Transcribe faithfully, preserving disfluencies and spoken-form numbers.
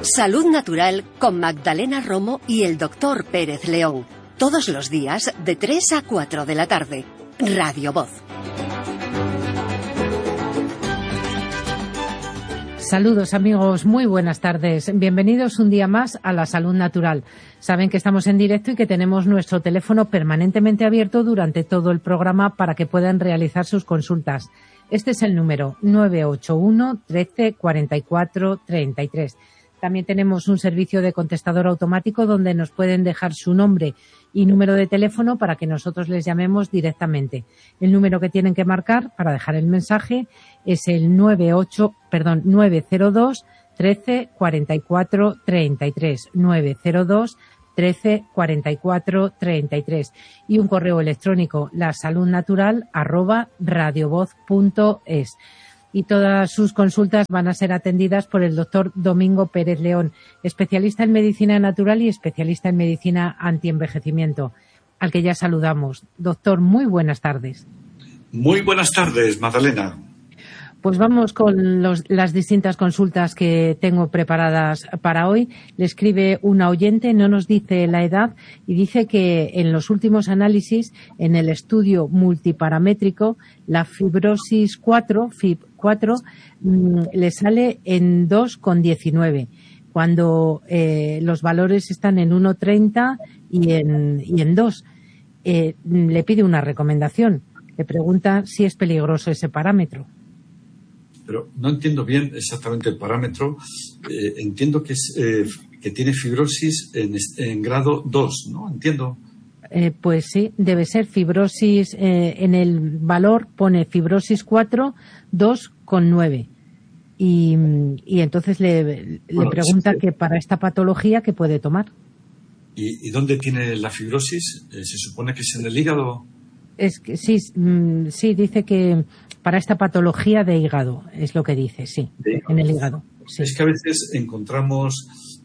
Salud Natural con Magdalena Romo y el doctor Pérez León. Todos los días de tres a cuatro de la tarde. Radio Voz. Saludos amigos, muy buenas tardes. Bienvenidos un día más a la Salud Natural. Saben que estamos en directo y que tenemos nuestro teléfono permanentemente abierto durante todo el programa para que puedan realizar sus consultas. Este es el número nueve ocho uno, trece, cuarenta y cuatro, treinta y tres. También tenemos un servicio de contestador automático donde nos pueden dejar su nombre y número de teléfono para que nosotros les llamemos directamente. El número que tienen que marcar para dejar el mensaje es el nueve ocho, perdón, nueve cero dos, trece, cuarenta y cuatro, treinta y tres. nueve cero dos, trece, cuarenta y cuatro, treinta y tres. Y un correo electrónico, lasaludnatural arroba radiovoz punto es. Y todas sus consultas van a ser atendidas por el doctor Domingo Pérez León, especialista en medicina natural y especialista en medicina antienvejecimiento, al que ya saludamos. Doctor, muy buenas tardes. Muy buenas tardes, Magdalena. Pues vamos con los, las distintas consultas que tengo preparadas para hoy. Le escribe una oyente, no nos dice la edad, y dice que en los últimos análisis, en el estudio multiparamétrico, la fibrosis cuatro, F I B cuatro, mmm, le sale en dos coma diecinueve, cuando eh, los valores están en uno coma treinta y en, y en dos. Eh, le pide una recomendación. Le pregunta si es peligroso ese parámetro. Pero no entiendo bien exactamente el parámetro. Eh, entiendo que es eh, que tiene fibrosis en, en grado dos, ¿no? Entiendo. Eh, pues sí, debe ser fibrosis. Eh, en el valor pone fibrosis cuatro, dos coma nueve. Y, y entonces le, le bueno, pregunta sí, que para esta patología, ¿qué puede tomar? ¿Y, y dónde tiene la fibrosis? Eh, ¿Se supone que es en el hígado? Es que sí, sí, dice que para esta patología de hígado, es lo que dice, sí, en el hígado. Sí. Es que a veces encontramos